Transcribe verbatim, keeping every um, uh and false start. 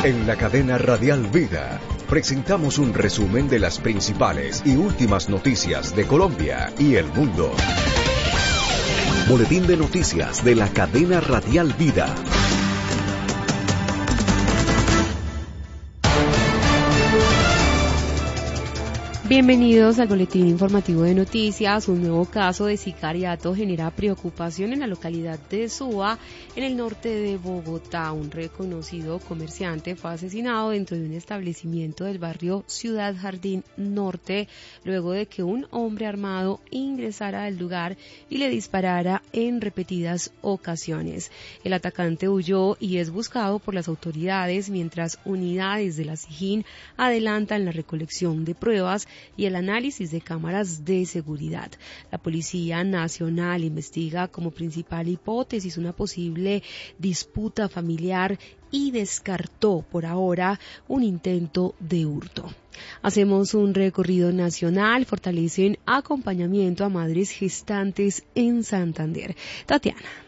En la cadena Radial Vida presentamos un resumen de las principales y últimas noticias de Colombia y el mundo. Boletín de noticias de la cadena Radial Vida. Bienvenidos al boletín informativo de noticias. Un nuevo caso de sicariato genera preocupación en la localidad de Suba, en el norte de Bogotá. Un reconocido comerciante fue asesinado dentro de un establecimiento del barrio Ciudad Jardín Norte, luego de que un hombre armado ingresara al lugar y le disparara en repetidas ocasiones. El atacante huyó y es buscado por las autoridades, mientras unidades de la SIJIN adelantan la recolección de pruebas y el análisis de cámaras de seguridad. La Policía Nacional investiga como principal hipótesis una posible disputa familiar y descartó por ahora un intento de hurto. Hacemos un recorrido nacional. Fortalecen acompañamiento a madres gestantes en Santander. Tatiana.